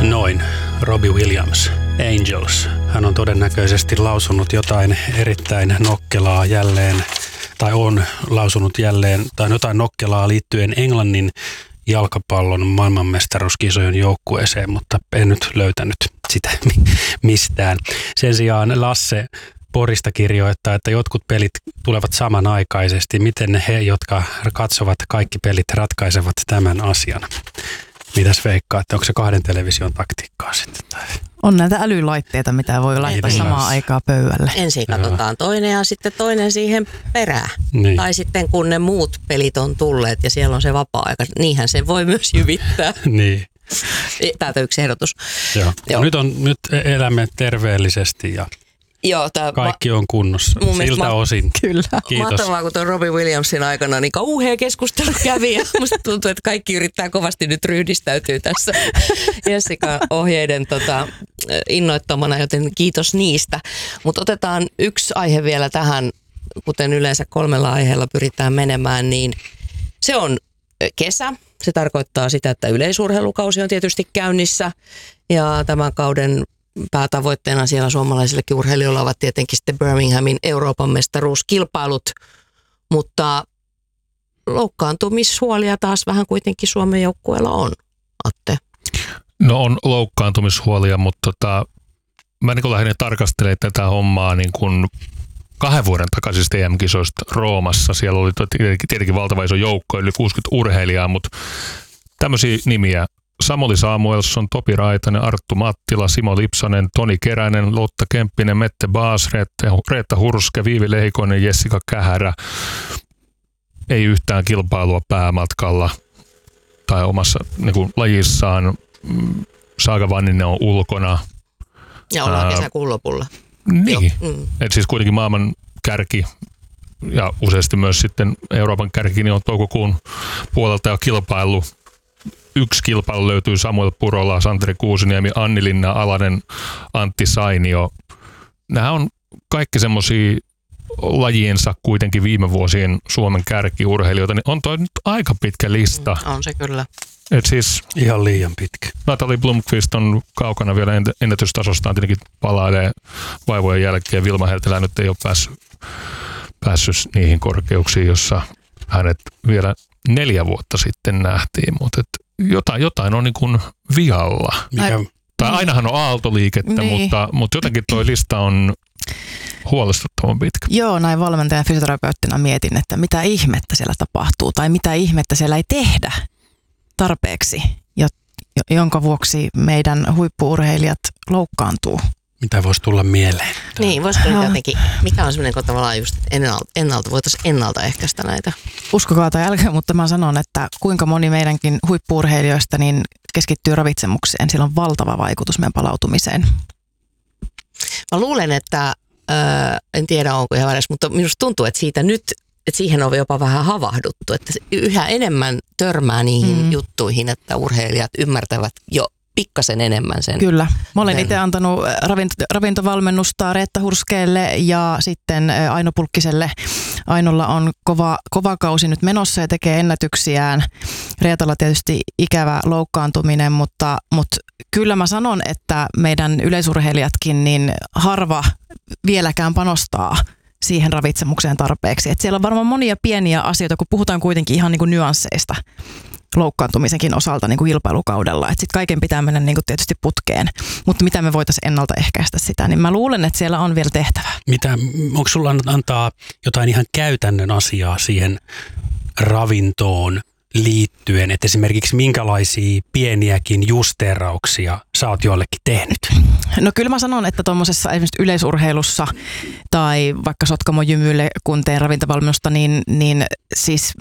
Noin. Robbie Williams, Angels. Hän on todennäköisesti lausunut jotain erittäin nokkelaa jälleen, tai on lausunut jälleen, tai jotain nokkelaa liittyen Englannin jalkapallon maailmanmestaruuskisojen joukkueeseen, mutta en nyt löytänyt sitä mistään. Sen sijaan Lasse Porista kirjoittaa, että jotkut pelit tulevat samanaikaisesti. Miten he, jotka katsovat kaikki pelit, ratkaisevat tämän asian? Mitäs veikkaatte? Onko se 2 television taktiikkaa sitten? On näitä älylaitteita, mitä voi laittaa samaan aikaan pöydälle. Ensin katsotaan toinen ja sitten toinen siihen perään. Niin. Tai sitten kun ne muut pelit on tulleet ja siellä on se vapaa-aika, niinhän se voi myös jyvittää. Niin. Täältä yksi ehdotus. Joo. Nyt elämme terveellisesti ja kaikki on kunnossa. Siltä osin. Kyllä. Kiitos. Mahtavaa, kun tuon Robbie Williamsin aikana niin kauhea keskustelu kävi ja musta tuntuu, että kaikki yrittää kovasti nyt ryhdistäytyä tässä Jessica ohjeiden innoittamana, joten kiitos niistä. Mutta otetaan yksi aihe vielä tähän, kuten yleensä 3 aiheella pyritään menemään, niin se on kesä. Se tarkoittaa sitä, että yleisurheilukausi on tietysti käynnissä ja tämän kauden päätavoitteena siellä suomalaisillekin urheilijoilla ovat tietenkin sitten Birminghamin Euroopan mestaruuskilpailut, mutta loukkaantumishuolia taas vähän kuitenkin Suomen joukkueella on, Atte. No on loukkaantumishuolia, mutta mä niin lähdin tarkastelemaan tätä hommaa niin kuin 2 vuoden takaisista EM-kisoista Roomassa. Siellä oli tietenkin valtava iso joukko, yli 60 urheilijaa, mutta tämmöisiä nimiä: Samuli Samuelsson, Topi Raitanen, Arttu Mattila, Simo Lipsanen, Toni Keränen, Lotta Kemppinen, Mette Baas, Reetta Hurske, Viivi Lehikoinen, Jessica Kähärä. Ei yhtään kilpailua päämatkalla tai omassa niin kuin lajissaan. Saaga Vanninen on ulkona. Ja ollaan kesäkuun lopulla. Niin, että siis kuitenkin maailman kärki ja useasti myös sitten Euroopan kärki niin on toukokuun puolelta jo kilpailu. 1 kilpailu löytyy: Samuel Purola, Santeri Kuusiniemi, Anni Linna Alanen, Antti Sainio. Nämä on kaikki semmoisia lajiensa kuitenkin viime vuosien Suomen kärkiurheilijoita, niin on toi nyt aika pitkä lista. On se kyllä. Et siis ihan liian pitkä. Natalie Blomqvist on kaukana vielä ennätystasostaan, tietenkin palailee vaivojen jälkeen. Vilma Heltelä nyt ei ole päässyt niihin korkeuksiin, jossa hänet vielä 4 vuotta sitten nähtiin, mutta jotain on niin kuin vialla. Tai ainahan on aaltoliikettä, niin. mutta jotenkin toi lista on huolestuttavan pitkä. Joo, näin valmentajan fysioterapeuttina mietin, että mitä ihmettä siellä tapahtuu tai mitä ihmettä siellä ei tehdä tarpeeksi, jonka vuoksi meidän huippu-urheilijat loukkaantuu. Mitä voisi tulla mieleen? Niin, voisiko jotenkin, mikä on semmoinen, kun tavallaan just voitaisiin ennaltaehkäistä näitä? Uskokaa tai älkää, mutta mä sanon, että kuinka moni meidänkin huippu-urheilijoista niin keskittyy ravitsemukseen. Sillä on valtava vaikutus meidän palautumiseen. Mä luulen, että, en tiedä onko ihan väärässä, mutta minusta tuntuu, että siitä nyt, että siihen on jopa vähän havahduttu, että yhä enemmän törmää niihin juttuihin, että urheilijat ymmärtävät jo pikkasen enemmän sen. Kyllä. Mä olen itse antanut ravintovalmennusta Reetta Hurskeelle ja sitten Aino Pulkkiselle. Ainolla on kova kausi nyt menossa ja tekee ennätyksiään. Reetalla tietysti ikävä loukkaantuminen, mutta kyllä mä sanon, että meidän yleisurheilijatkin niin harva vieläkään panostaa siihen ravitsemukseen tarpeeksi. Et siellä on varmaan monia pieniä asioita, kun puhutaan kuitenkin ihan niin kuin nyansseista loukkaantumisenkin osalta niin kuin kilpailukaudella. Että sitten kaiken pitää mennä niin kuin tietysti putkeen. Mutta mitä me voitaisiin ennaltaehkäistä sitä, niin mä luulen, että siellä on vielä tehtävää. Onko sulla antaa jotain ihan käytännön asiaa siihen ravintoon liittyen, että esimerkiksi minkälaisia pieniäkin justeerauksia sä oot jollekin tehnyt? No kyllä mä sanon, että tuommoisessa esimerkiksi yleisurheilussa tai vaikka Sotkamo Jymylle, kun teen ravintovalmennusta, niin siis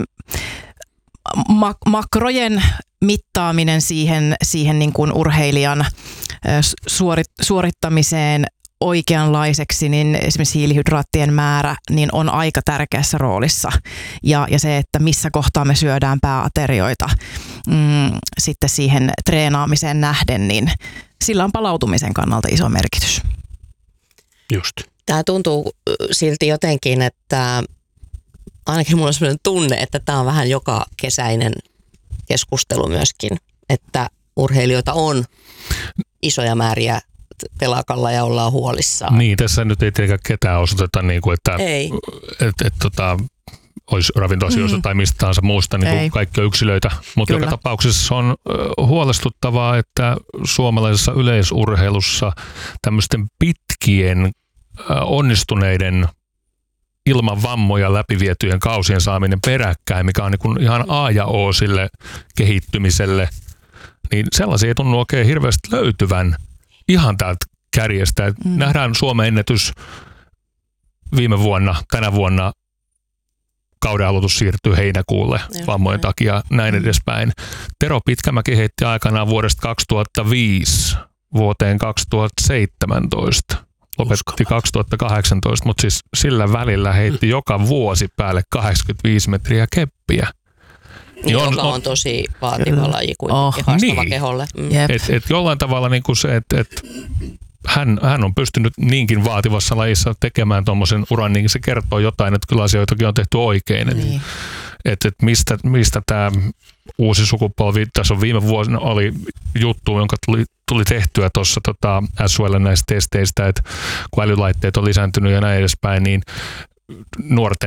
makrojen mittaaminen siihen niin kuin urheilijan suorittamiseen oikeanlaiseksi, niin esimerkiksi hiilihydraattien määrä niin on aika tärkeässä roolissa. Ja se, että missä kohtaa me syödään pääaterioita sitten siihen treenaamiseen nähden, niin sillä on palautumisen kannalta iso merkitys. Just. Tämä tuntuu silti jotenkin, että ainakin mulla on sellainen tunne, että tämä on vähän joka kesäinen keskustelu myöskin, että urheilijoita on isoja määriä telakalla ja ollaan huolissaan. Niin, tässä nyt ei tietenkään ketään osoiteta, niin kuin, että Ei. olisi ravintoasioista tai mistä tahansa muusta, niin kuin kaikki on yksilöitä. Mutta joka tapauksessa on huolestuttavaa, että suomalaisessa yleisurheilussa tämmöisten pitkien onnistuneiden ilman vammoja läpivietyjen kausien saaminen peräkkäin, mikä on niin kuin ihan A ja O sille kehittymiselle, niin sellaisia ei tunnu oikein hirveästi löytyvän ihan täältä kärjestä. Nähdään Suomen ennätys viime vuonna, tänä vuonna kauden aloitus siirtyy heinäkuulle vammojen takia, näin edespäin. Tero Pitkämäki heitti aikanaan vuodesta 2005 vuoteen 2017. Lopetti 2018, mutta siis sillä välillä heitti joka vuosi päälle 85 metriä keppiä. Niin joka on tosi vaativa laji kuitenkin, haastava keholle. Et jollain tavalla niin kuin se, että hän on pystynyt niinkin vaativassa lajissa tekemään tuommoisen uran, niin se kertoo jotain, että kyllä asioitakin on tehty oikein. Niin. Että mistä tämä uusi sukupolvi, tässä on viime vuosina oli juttu, jonka tuli tehtyä tuossa SUL näistä testeistä, että kun älylaitteet on lisääntynyt ja näin edespäin, niin nuorten